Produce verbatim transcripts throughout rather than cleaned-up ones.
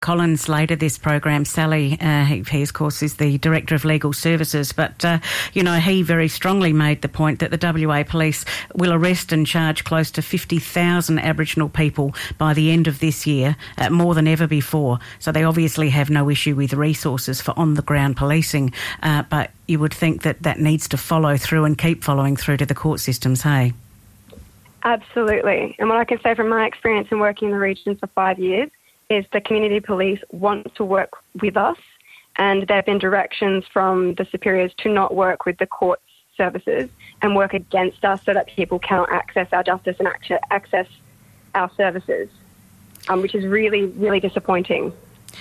Collins later this program. Sally, uh, he, he of course is the Director of Legal Services, but uh, you know, he very strongly made the point that the W A Police will arrest and charge close to fifty thousand Aboriginal people by the end of this year, uh, more than ever before. So they obviously have no issue with resources for on-the-ground policing, uh, but you would think that that needs to follow through and keep following through to the court systems, hey? Absolutely. And what I can say from my experience in working in the region for five years is the community police want to work with us, and there have been directions from the superiors to not work with the court services and work against us so that people cannot access our justice and access our services, um, which is really, really disappointing.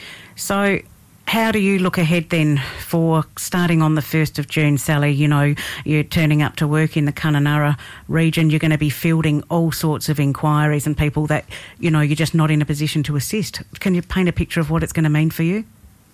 So how do you look ahead then for starting on the first of June, Sally? You know, you're turning up to work in the Kununurra region. You're going to be fielding all sorts of inquiries and people that, you know, you're just not in a position to assist. Can you paint a picture of what it's going to mean for you?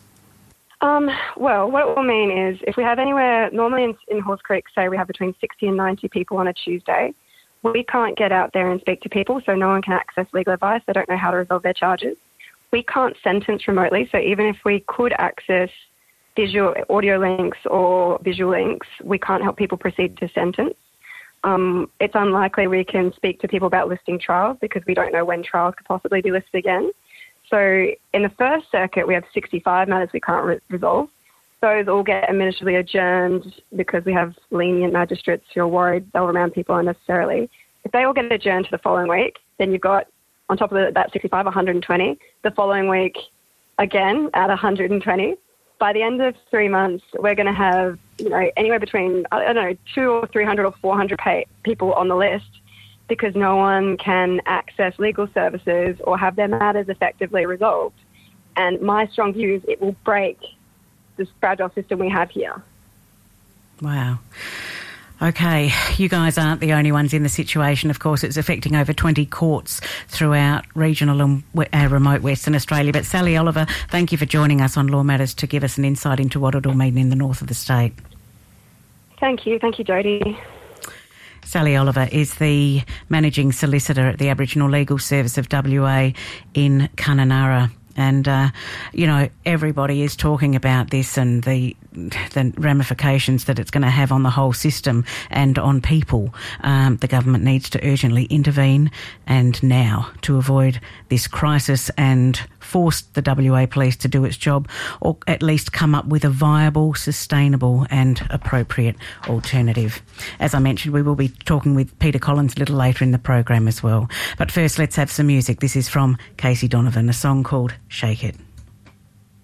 Um, well, what it will mean is if we have anywhere, normally in, in Halls Creek, say we have between sixty and ninety people on a Tuesday, we can't get out there and speak to people, so no one can access legal advice. They don't know how to resolve their charges. We can't sentence remotely, so even if we could access visual audio links or visual links, we can't help people proceed to sentence. Um, it's unlikely we can speak to people about listing trials because we don't know when trials could possibly be listed again. So in the First Circuit, we have sixty-five matters we can't re- resolve. Those all get administratively adjourned because we have lenient magistrates who are worried they'll remand people unnecessarily. If they all get adjourned to the following week, then you've got, on top of the, that sixty-five, one hundred twenty. The following week, again, at one hundred twenty. By the end of three months, we're going to have, you know, anywhere between, I don't know, two or three hundred or four hundred pay- people on the list because no one can access legal services or have their matters effectively resolved. And my strong view is it will break this fragile system we have here. Wow. Okay, you guys aren't the only ones in the situation. Of course, it's affecting over twenty courts throughout regional and uh, remote Western Australia. But Sally Oliver, thank you for joining us on Law Matters to give us an insight into what it'll mean in the north of the state. Thank you. Thank you, Jodie. Sally Oliver is the Managing Solicitor at the Aboriginal Legal Service of W A in Kununurra. And, uh, you know, everybody is talking about this and the the ramifications that it's going to have on the whole system and on people. Um, the government needs to urgently intervene and now to avoid this crisis and force the W A Police to do its job, or at least come up with a viable, sustainable and appropriate alternative. As I mentioned, we will be talking with Peter Collins a little later in the program as well. But first, let's have some music. This is from Casey Donovan, a song called Shake It.